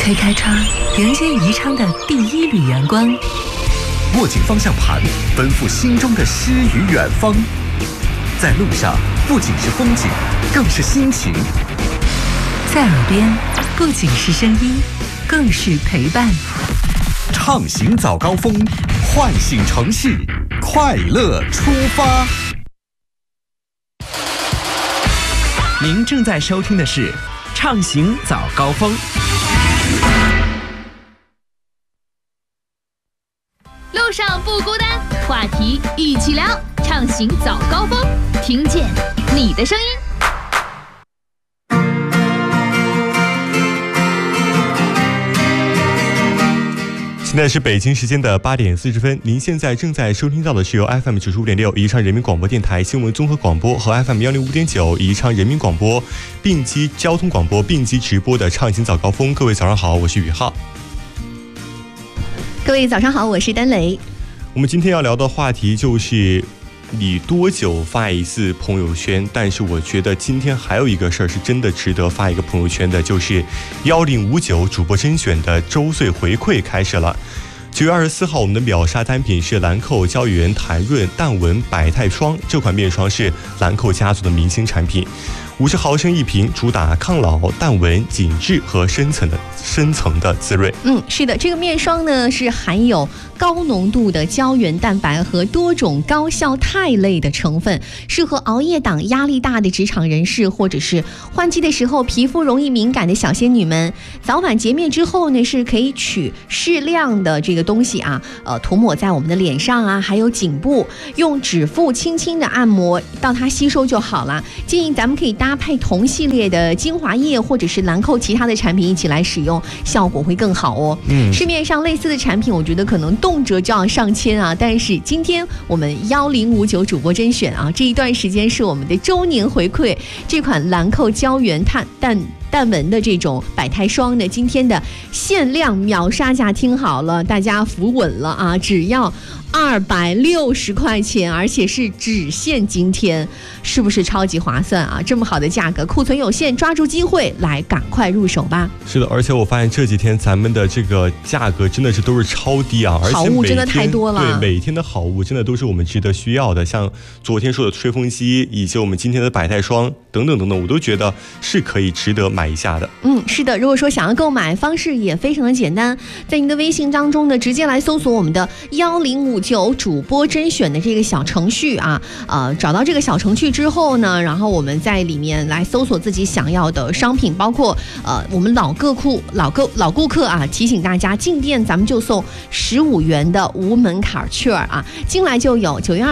推开窗，迎接宜昌的第一缕阳光。 握紧方向盘，奔赴心中的诗与远方。在路上，不仅是风景，更是心情。 在耳边，不仅是声音，更是陪伴。 畅行早高峰，唤醒城市，快乐出发。 您正在收听的是畅行早高峰。 路上不孤单，话题一起聊，畅行早高峰，听见你的声音。 现在是北京时间的8点40分，您现在正在收听到的是由 FM 95.6宜昌人民广播电台新闻综合广播和 FM 105.9宜昌人民广播并机交通广播并机直播的畅行早高峰。各位早上好，我是宇浩。 各位早上好，我是丹雷。 我们今天要聊的话题就是你多久发一次朋友圈？但是我觉得今天还有一个事儿是真的值得发一个朋友圈的，就是1059主播甄选的周岁回馈开始了。9月24号，我们的秒杀单品是兰蔻胶原弹润淡纹百肽霜，这款面霜是兰蔻家族的明星产品，50毫升一瓶，主打抗老、淡纹、紧致和深层的滋润。 是的，这个面霜呢是含有高浓度的胶原蛋白和多种高效肽类的成分，适合熬夜党、压力大的职场人士，或者是换季的时候皮肤容易敏感的小仙女们。早晚洁面之后呢，是可以取适量的这个东西啊，涂抹在我们的脸上啊，还有颈部，用指腹轻轻的按摩，到它吸收就好了。建议咱们可以搭配同系列的精华液或者是兰蔻其他的产品一起来使用，效果会更好哦。市面上类似的产品，我觉得可能动辄就要上千啊，但是今天我们1059主播甄选啊，这一段时间是我们的周年回馈，这款兰蔻胶原淡纹的这种百肽霜呢，今天的限量秒杀价，听好了，大家扶稳了啊，只要260块钱，而且是只限今天，是不是超级划算啊？这么好的价格，库存有限，抓住机会来赶快入手吧。 是的，而且我发现这几天咱们的这个价格真的是都是超低啊，而且好物真的太多了。 对，每天的好物真的都是我们值得需要的，像昨天说的吹风机，以及我们今天的百肽霜等等等等，我都觉得是可以值得买一下的。 是的，如果说想要购买，方式也非常的简单，在您的微信当中呢，直接来搜索我们的1059主播甄选的这个小程序啊，找到这个小程序之后呢，然后我们在里面来搜索自己想要的商品，包括我们老顾客啊，提醒大家进店咱们就送15元的无门槛券啊，进来就有9月